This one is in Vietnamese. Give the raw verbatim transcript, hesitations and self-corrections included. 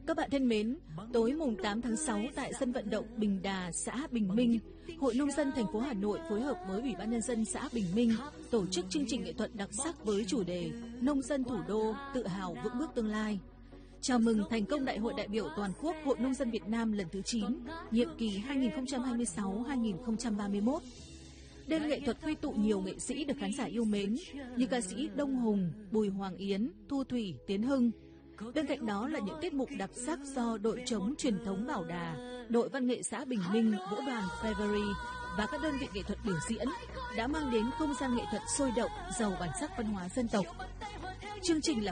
Các bạn thân mến, tối mùng tám tháng sáu tại sân vận động Bình Đà, xã Bình Minh, Hội Nông dân thành phố Hà Nội phối hợp với Ủy ban nhân dân xã Bình Minh tổ chức chương trình nghệ thuật đặc sắc với chủ đề Nông dân thủ đô tự hào vững bước tương lai. Chào mừng thành công Đại hội đại biểu toàn quốc Hội Nông dân Việt Nam lần thứ chín, nhiệm kỳ hai nghìn không trăm hai mươi sáu đến hai nghìn không trăm ba mươi mốt. Đêm nghệ thuật quy tụ nhiều nghệ sĩ được khán giả yêu mến như ca sĩ Đông Hùng, Bùi Hoàng Yến, Thu Thủy, Tiến Hưng. Bên cạnh đó là những tiết mục đặc sắc do đội trống truyền thống Bảo Đà, đội văn nghệ xã Bình Minh, vũ đoàn Feveri và các đơn vị nghệ thuật biểu diễn đã mang đến không gian nghệ thuật sôi động, giàu bản sắc văn hóa dân tộc. Chương trình là